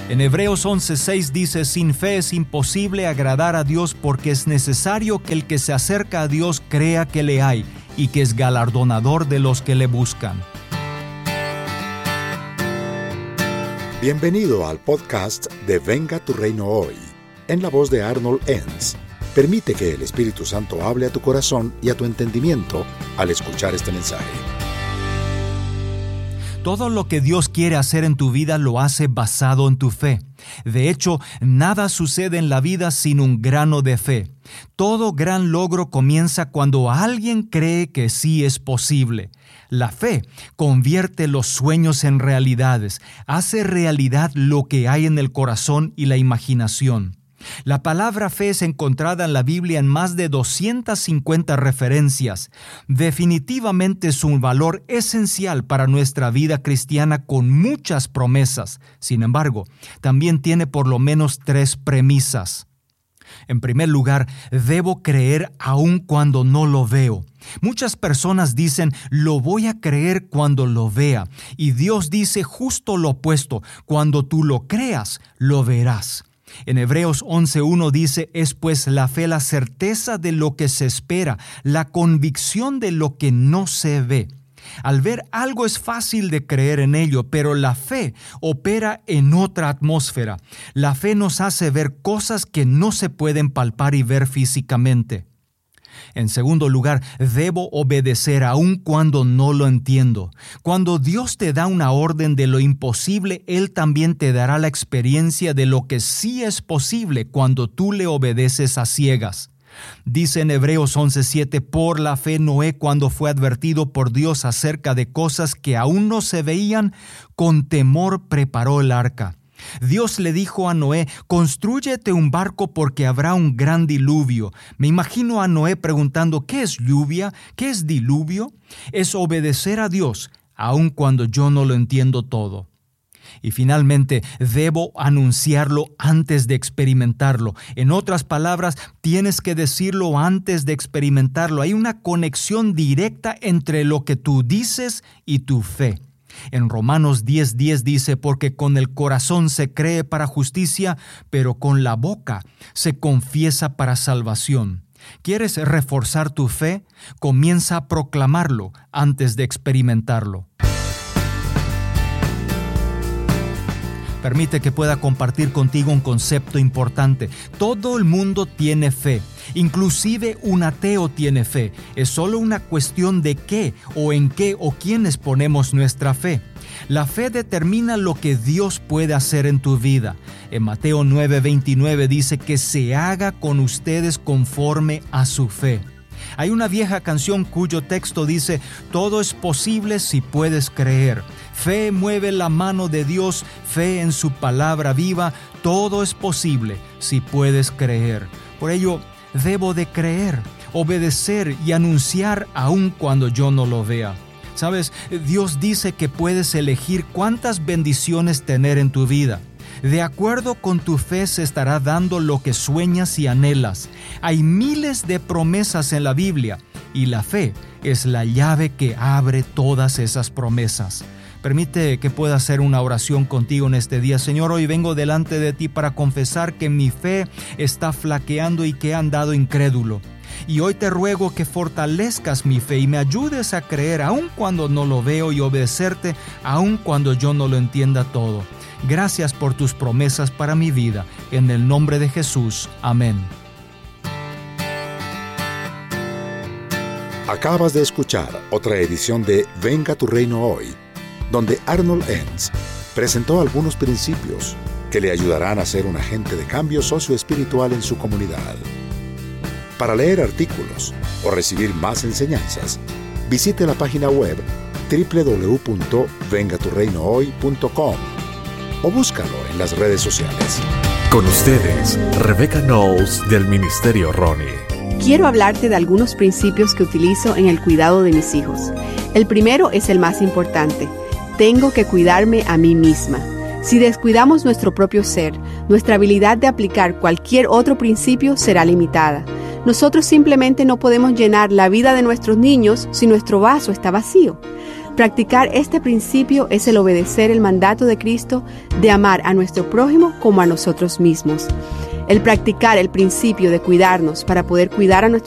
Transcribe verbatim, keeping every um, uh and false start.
En Hebreos once seis dice: sin fe es imposible agradar a Dios, porque es necesario que el que se acerca a Dios crea que le hay y que es galardonador de los que le buscan. Bienvenido al podcast de Venga tu Reino Hoy, en la voz de Arnold Enns. Permite que el Espíritu Santo hable a tu corazón y a tu entendimiento al escuchar este mensaje. Todo lo que Dios quiere hacer en tu vida lo hace basado en tu fe. De hecho, nada sucede en la vida sin un grano de fe. Todo gran logro comienza cuando alguien cree que sí es posible. La fe convierte los sueños en realidades, hace realidad lo que hay en el corazón y la imaginación. La palabra fe es encontrada en la Biblia en más de doscientas cincuenta referencias. Definitivamente es un valor esencial para nuestra vida cristiana con muchas promesas. Sin embargo, también tiene por lo menos tres premisas. En primer lugar, debo creer aun cuando no lo veo. Muchas personas dicen, lo voy a creer cuando lo vea. Y Dios dice justo lo opuesto, cuando tú lo creas, lo verás. En Hebreos once uno dice, es pues la fe la certeza de lo que se espera, la convicción de lo que no se ve. Al ver algo es fácil de creer en ello, pero la fe opera en otra atmósfera. La fe nos hace ver cosas que no se pueden palpar y ver físicamente. En segundo lugar, debo obedecer aun cuando no lo entiendo. Cuando Dios te da una orden de lo imposible, Él también te dará la experiencia de lo que sí es posible cuando tú le obedeces a ciegas. Dice en Hebreos once siete, por la fe Noé, cuando fue advertido por Dios acerca de cosas que aún no se veían, con temor preparó el arca. Dios le dijo a Noé, constrúyete un barco porque habrá un gran diluvio. Me imagino a Noé preguntando, ¿qué es lluvia? ¿Qué es diluvio? Es obedecer a Dios, aun cuando yo no lo entiendo todo. Y finalmente, debo anunciarlo antes de experimentarlo. En otras palabras, tienes que decirlo antes de experimentarlo. Hay una conexión directa entre lo que tú dices y tu fe. En Romanos diez diez dice, porque con el corazón se cree para justicia, pero con la boca se confiesa para salvación. ¿Quieres reforzar tu fe? Comienza a proclamarlo antes de experimentarlo. Permite que pueda compartir contigo un concepto importante. Todo el mundo tiene fe. Inclusive un ateo tiene fe. Es solo una cuestión de qué o en qué o quiénes ponemos nuestra fe. La fe determina lo que Dios puede hacer en tu vida. En Mateo nueve veintinueve dice que se haga con ustedes conforme a su fe. Hay una vieja canción cuyo texto dice, todo es posible si puedes creer. Fe mueve la mano de Dios, fe en su palabra viva, todo es posible si puedes creer. Por ello, debo de creer, obedecer y anunciar aun cuando yo no lo vea. ¿Sabes? Dios dice que puedes elegir cuántas bendiciones tener en tu vida. De acuerdo con tu fe se estará dando lo que sueñas y anhelas. Hay miles de promesas en la Biblia y la fe es la llave que abre todas esas promesas. Permite que pueda hacer una oración contigo en este día. Señor, hoy vengo delante de ti para confesar que mi fe está flaqueando y que he andado incrédulo. Y hoy te ruego que fortalezcas mi fe y me ayudes a creer aun cuando no lo veo y obedecerte aun cuando yo no lo entienda todo. Gracias por tus promesas para mi vida. En el nombre de Jesús. Amén. Acabas de escuchar otra edición de Venga tu Reino Hoy, donde Arnold Enns presentó algunos principios que le ayudarán a ser un agente de cambio socioespiritual en su comunidad. Para leer artículos o recibir más enseñanzas, visite la página web doble u doble u doble u punto venga tu reino hoy punto com o búscalo en las redes sociales. Con ustedes, Rebecca Knowles del Ministerio Ronnie. Quiero hablarte de algunos principios que utilizo en el cuidado de mis hijos. El primero es el más importante. Tengo que cuidarme a mí misma. Si descuidamos nuestro propio ser, nuestra habilidad de aplicar cualquier otro principio será limitada. Nosotros simplemente no podemos llenar la vida de nuestros niños si nuestro vaso está vacío. Practicar este principio es el obedecer el mandato de Cristo de amar a nuestro prójimo como a nosotros mismos. El practicar el principio de cuidarnos para poder cuidar a nuestro